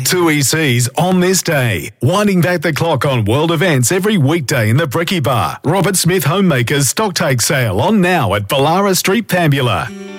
2ECs on this day. Winding back the clock on world events every weekday in the Bricky Bar. Robert Smith Homemakers Stocktake Sale on now at Ballara Street, Pambula.